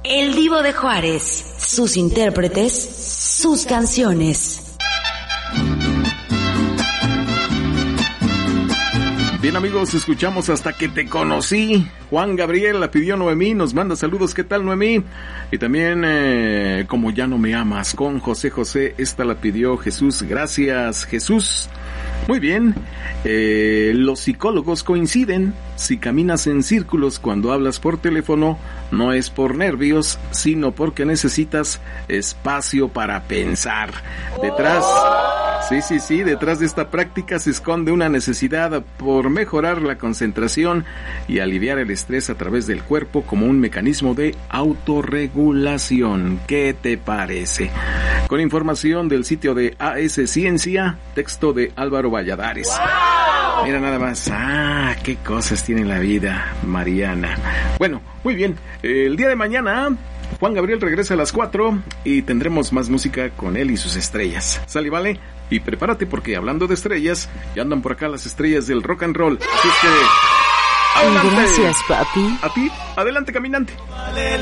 El Divo de Juárez, sus intérpretes, sus canciones. Bien amigos, escuchamos Hasta que te conocí. Juan Gabriel la pidió Noemí, nos manda saludos. ¿Qué tal, Noemí? Y también Como ya no me amas, con José José, esta la pidió Jesús. Gracias, Jesús. Muy bien, los psicólogos coinciden. Si caminas en círculos cuando hablas por teléfono, no es por nervios, sino porque necesitas espacio para pensar. Detrás de esta práctica se esconde una necesidad por mejorar la concentración y aliviar el estrés a través del cuerpo como un mecanismo de autorregulación. ¿Qué te parece? Con información del sitio de AS Ciencia, texto de Álvaro Valladares. ¡Wow! Mira nada más, qué cosas tiene la vida, Mariana. Bueno, muy bien, el día de mañana Juan Gabriel regresa a las 4 y tendremos más música con él y sus estrellas. ¿Sale, vale? Y prepárate porque hablando de estrellas, ya andan por acá las estrellas del rock and roll. Así es que... ¡adelante! Gracias, papi. A ti, adelante, caminante.